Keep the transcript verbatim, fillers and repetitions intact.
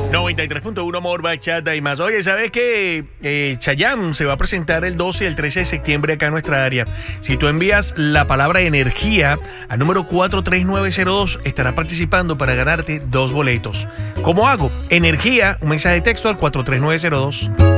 noventa y tres punto uno Amor, Bachata y más. Oye, ¿sabes qué? Eh, Chayanne se va a presentar el doce y el trece de septiembre acá en nuestra área. Si tú envías la palabra energía al número cuatro tres nueve cero dos, estará participando para ganarte dos boletos. ¿Cómo hago? Energía, un mensaje de texto al cuatro tres nueve cero dos.